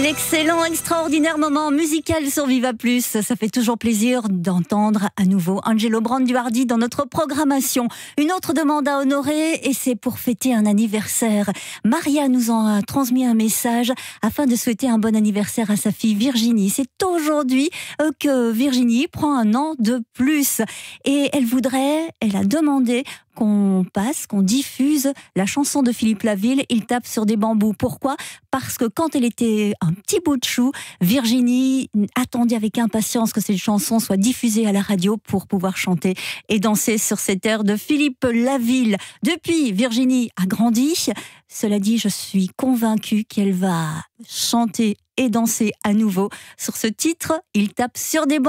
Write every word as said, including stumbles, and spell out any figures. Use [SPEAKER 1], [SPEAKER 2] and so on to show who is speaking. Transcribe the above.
[SPEAKER 1] L'excellent, extraordinaire moment musical sur Viva Plus. Ça fait toujours plaisir d'entendre à nouveau Angelo Branduardi dans notre programmation. Une autre demande à honorer et c'est pour fêter un anniversaire. Maria nous en a transmis un message afin de souhaiter un bon anniversaire à sa fille Virginie. C'est aujourd'hui que Virginie prend un an de plus et elle voudrait, elle a demandé qu'on passe, qu'on diffuse la chanson de Philippe Laville, Il tape sur des bambous. Pourquoi ? Parce que quand elle était un petit bout de chou, Virginie attendait avec impatience que cette chanson soit diffusée à la radio pour pouvoir chanter et danser sur cette air de Philippe Laville. Depuis, Virginie a grandi. Cela dit, je suis convaincue qu'elle va chanter et danser à nouveau sur ce titre, Il tape sur des bambous.